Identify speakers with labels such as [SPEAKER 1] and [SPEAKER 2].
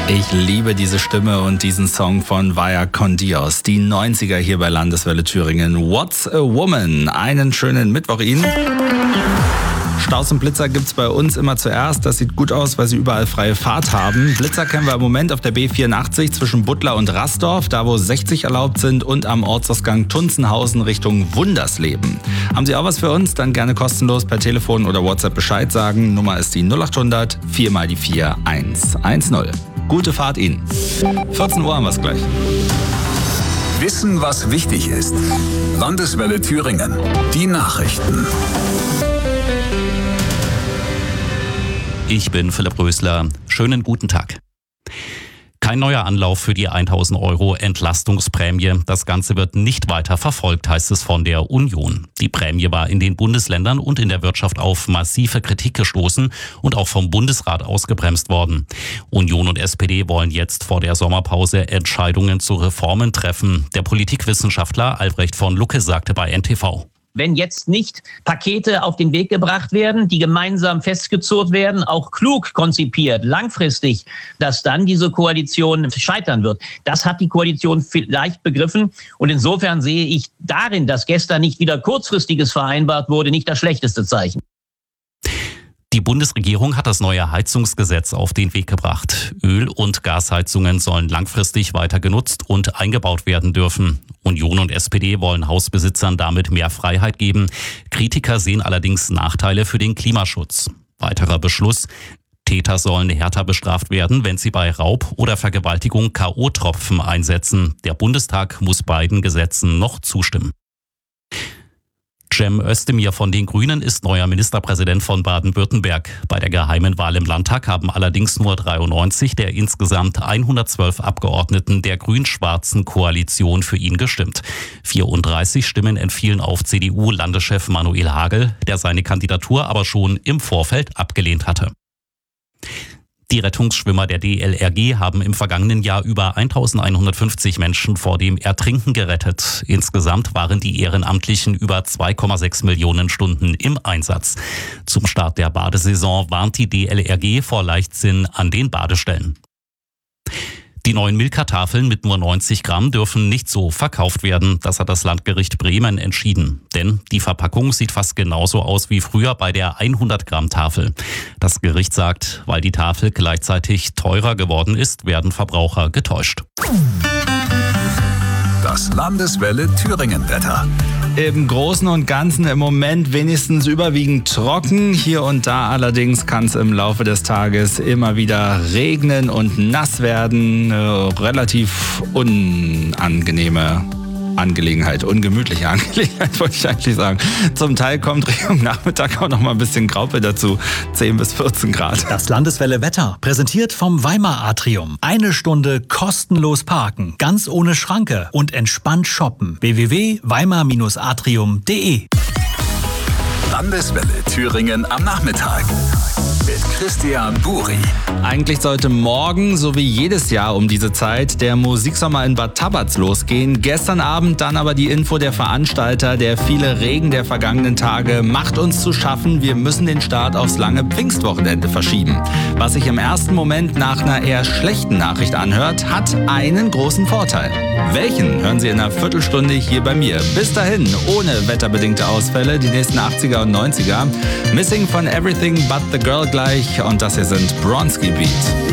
[SPEAKER 1] Ich liebe diese Stimme und diesen Song von Vaya con Dios. Die 90er hier bei Landeswelle Thüringen. What's a Woman? Einen schönen Mittwoch Ihnen. Staus und Blitzer gibt's bei uns immer zuerst. Das sieht gut aus, weil sie überall freie Fahrt haben. Blitzer kennen wir im Moment auf der B84 zwischen Buttlar und Rasdorf, da wo 60 erlaubt sind, und am Ortsausgang Tunzenhausen Richtung Wundersleben. Haben Sie auch was für uns? Dann gerne kostenlos per Telefon oder WhatsApp Bescheid sagen. Nummer ist die 0800 4 mal die 4 110. Gute Fahrt Ihnen. 14 Uhr haben wir es gleich.
[SPEAKER 2] Wissen, was wichtig ist. Landeswelle Thüringen. Die Nachrichten.
[SPEAKER 3] Ich bin Philipp Rösler. Schönen guten Tag. Kein neuer Anlauf für die 1.000 € Entlastungsprämie. Das Ganze wird nicht weiter verfolgt, heißt es von der Union. Die Prämie war in den Bundesländern und in der Wirtschaft auf massive Kritik gestoßen und auch vom Bundesrat ausgebremst worden. Union und SPD wollen jetzt vor der Sommerpause Entscheidungen zu Reformen treffen. Der Politikwissenschaftler Albrecht von Lucke sagte bei NTV:
[SPEAKER 4] Wenn jetzt nicht Pakete auf den Weg gebracht werden, die gemeinsam festgezurrt werden, auch klug konzipiert, langfristig, dass dann diese Koalition scheitern wird. Das hat die Koalition vielleicht begriffen. Und insofern sehe ich darin, dass gestern nicht wieder Kurzfristiges vereinbart wurde, nicht das schlechteste Zeichen.
[SPEAKER 3] Die Bundesregierung hat das neue Heizungsgesetz auf den Weg gebracht. Öl- und Gasheizungen sollen langfristig weiter genutzt und eingebaut werden dürfen. Union und SPD wollen Hausbesitzern damit mehr Freiheit geben. Kritiker sehen allerdings Nachteile für den Klimaschutz. Weiterer Beschluss: Täter sollen härter bestraft werden, wenn sie bei Raub oder Vergewaltigung K.O.-Tropfen einsetzen. Der Bundestag muss beiden Gesetzen noch zustimmen. Cem Özdemir von den Grünen ist neuer Ministerpräsident von Baden-Württemberg. Bei der geheimen Wahl im Landtag haben allerdings nur 93 der insgesamt 112 Abgeordneten der grün-schwarzen Koalition für ihn gestimmt. 34 Stimmen entfielen auf CDU-Landeschef Manuel Hagel, der seine Kandidatur aber schon im Vorfeld abgelehnt hatte. Die Rettungsschwimmer der DLRG haben im vergangenen Jahr über 1.150 Menschen vor dem Ertrinken gerettet. Insgesamt waren die Ehrenamtlichen über 2,6 Millionen Stunden im Einsatz. Zum Start der Badesaison warnt die DLRG vor Leichtsinn an den Badestellen. Die neuen Milka-Tafeln mit nur 90 Gramm dürfen nicht so verkauft werden. Das hat das Landgericht Bremen entschieden. Denn die Verpackung sieht fast genauso aus wie früher bei der 100-Gramm-Tafel. Das Gericht sagt, weil die Tafel gleichzeitig teurer geworden ist, werden Verbraucher getäuscht.
[SPEAKER 2] Das Landeswelle Thüringen-Wetter.
[SPEAKER 1] Im Großen und Ganzen im Moment wenigstens überwiegend trocken. Hier und da allerdings kann es im Laufe des Tages immer wieder regnen und nass werden. Relativ ungemütliche Angelegenheit, wollte ich eigentlich sagen. Zum Teil kommt Richtung Nachmittag auch noch mal ein bisschen Graupel dazu. 10 bis 14 Grad.
[SPEAKER 5] Das Landeswelle Wetter, präsentiert vom Weimar Atrium. 1 Stunde kostenlos parken, ganz ohne Schranke und entspannt shoppen. www.weimar-atrium.de.
[SPEAKER 2] Landeswelle Thüringen am Nachmittag. Mit Christian Buri.
[SPEAKER 1] Eigentlich sollte morgen, so wie jedes Jahr um diese Zeit, der Musiksommer in Bad Tabatz losgehen. Gestern Abend dann aber die Info der Veranstalter: Der viele Regen der vergangenen Tage macht uns zu schaffen. Wir müssen den Start aufs lange Pfingstwochenende verschieben. Was sich im ersten Moment nach einer eher schlechten Nachricht anhört, hat einen großen Vorteil. Welchen hören Sie in einer Viertelstunde hier bei mir. Bis dahin, ohne wetterbedingte Ausfälle, die nächsten 80er und 90er. Missing von Everything But the Girl gleich, und das hier sind Bronski Beat.